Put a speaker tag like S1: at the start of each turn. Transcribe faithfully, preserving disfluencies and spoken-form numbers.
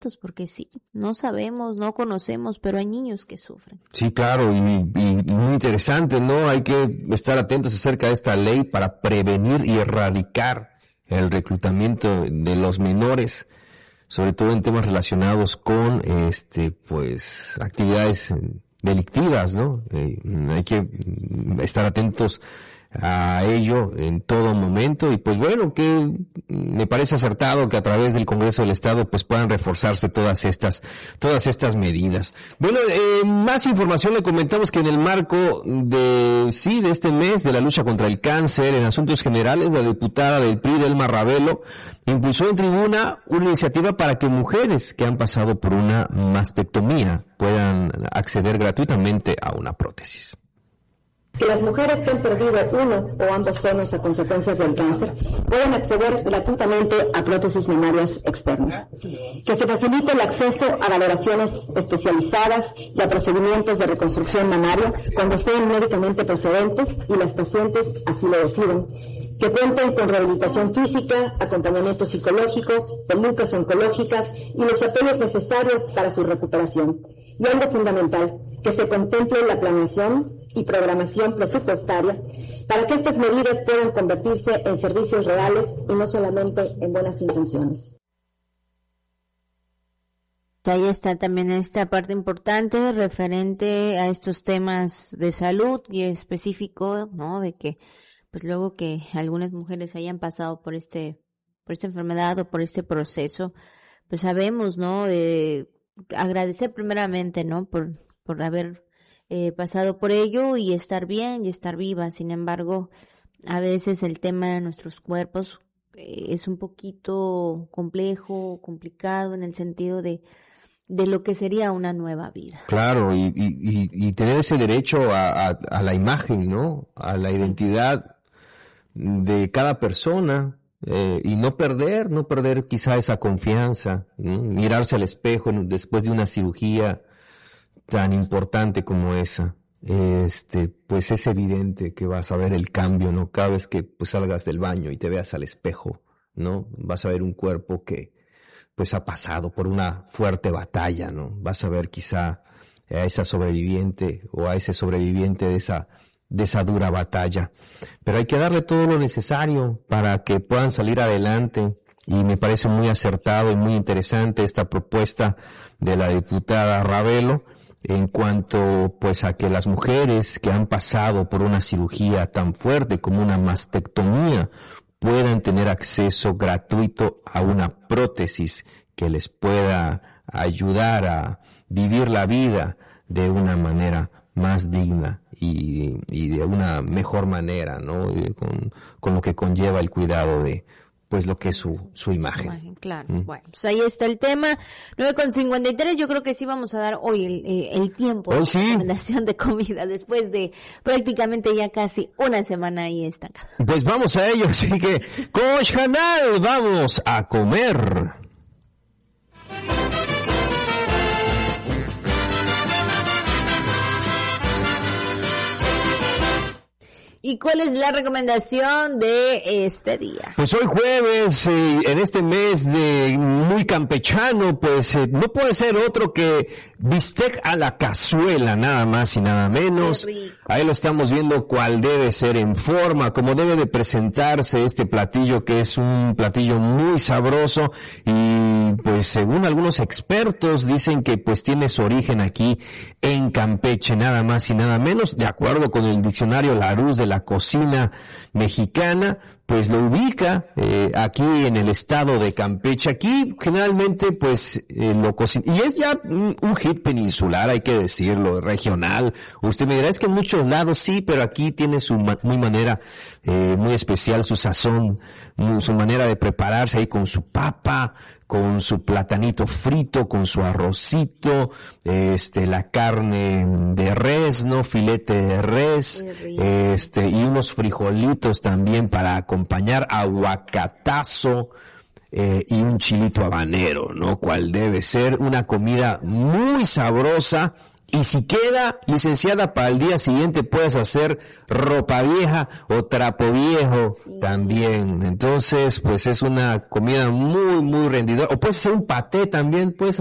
S1: porque sí, no sabemos, no conocemos, pero hay niños que sufren.
S2: Sí, claro, y, y muy interesante, ¿no? Hay que estar atentos acerca de esta ley para prevenir y erradicar el reclutamiento de los menores, sobre todo en temas relacionados con, este, pues, actividades delictivas, ¿no? Eh, hay que estar atentos a ello en todo momento y pues bueno, que me parece acertado que a través del Congreso del Estado pues puedan reforzarse todas estas todas estas medidas. Bueno, eh, más información, le comentamos que en el marco de sí de este mes de la lucha contra el cáncer en asuntos generales, la diputada del P R I, Delma Ravelo, impulsó en tribuna una iniciativa para que mujeres que han pasado por una mastectomía puedan acceder gratuitamente a una prótesis.
S3: Que las mujeres que han perdido uno o ambos senos a consecuencias del cáncer puedan acceder gratuitamente a prótesis mamarias externas. Que se facilite el acceso a valoraciones especializadas y a procedimientos de reconstrucción mamaria cuando sean médicamente procedentes y las pacientes así lo deciden. Que cuenten con rehabilitación física, acompañamiento psicológico, pelucas oncológicas y los apoyos necesarios para su recuperación. Y algo fundamental, que se contemple la planeación y programación presupuestaria para que estas medidas puedan convertirse en servicios reales y no solamente en buenas intenciones.
S1: Ahí está también esta parte importante referente a estos temas de salud y específico, ¿no? De que pues luego que algunas mujeres hayan pasado por este por esta enfermedad o por este proceso, pues sabemos, ¿no? Eh, agradecer primeramente, ¿no? Por por haber eh, pasado por ello y estar bien y estar viva. Sin embargo, a veces el tema de nuestros cuerpos eh, es un poquito complejo, complicado en el sentido de de lo que sería una nueva vida.
S2: Claro, y, y, y tener ese derecho a, a, a la imagen, ¿no? A la sí. identidad de cada persona, eh, y no perder, no perder quizá esa confianza, ¿no? Mirarse al espejo después de una cirugía tan importante como esa, este, pues es evidente que vas a ver el cambio, ¿no? Cada vez que pues salgas del baño y te veas al espejo, ¿no? Vas a ver un cuerpo que pues ha pasado por una fuerte batalla, ¿no? Vas a ver quizá a esa sobreviviente o a ese sobreviviente de esa de esa dura batalla. Pero hay que darle todo lo necesario para que puedan salir adelante, y me parece muy acertado y muy interesante esta propuesta de la diputada Ravelo en cuanto pues a que las mujeres que han pasado por una cirugía tan fuerte como una mastectomía puedan tener acceso gratuito a una prótesis que les pueda ayudar a vivir la vida de una manera más digna y, y de una mejor manera, ¿no? Y con, con lo que conlleva el cuidado de pues lo que es su, su imagen. imagen
S1: claro. ¿Mm? Bueno, pues ahí está el tema. nueve con cincuenta y tres, yo creo que sí vamos a dar hoy el, eh, el tiempo
S2: ¿Oh,
S1: de
S2: sí?
S1: recomendación de comida después de prácticamente ya casi una semana ahí estancada.
S2: Pues vamos a ello, así que Coach Hanal, vamos a comer.
S1: ¿Y cuál es la recomendación de este día?
S2: Pues hoy jueves, eh, en este mes de muy campechano, pues eh, no puede ser otro que bistec a la cazuela, nada más y nada menos. Ahí lo estamos viendo cuál debe ser en forma, cómo debe de presentarse este platillo, que es un platillo muy sabroso y pues según algunos expertos dicen que pues tiene su origen aquí en Campeche, nada más y nada menos, de acuerdo con el diccionario Larousse de la cocina mexicana, pues lo ubica eh, aquí en el estado de Campeche. Aquí generalmente pues eh, lo cocina, y es ya un, un hit peninsular, hay que decirlo, regional. Usted me dirá, es que en muchos lados sí, pero aquí tiene su ma- muy manera eh, muy especial, su sazón, su manera de prepararse ahí con su papa, con su platanito frito, con su arrocito, este, la carne de res, ¿no? Filete de res, este, y unos frijolitos también para acompañar, aguacatazo, eh, y un chilito habanero, ¿no? Cual debe ser una comida muy sabrosa Y si queda, licenciada, para el día siguiente puedes hacer ropa vieja o trapo viejo sí. también. Entonces, pues es una comida muy, muy rendidora. O puedes hacer un paté también, puedes